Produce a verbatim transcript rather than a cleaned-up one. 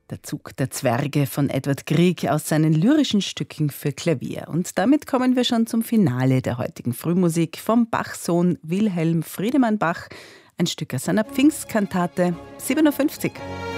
Der Zug der Zwerge von Edward Grieg aus seinen lyrischen Stücken für Klavier. Und damit kommen wir schon zum Finale der heutigen Frühmusik vom Bachsohn Wilhelm Friedemann Bach. Ein Stück aus seiner Pfingstkantate siebenundfünfzig.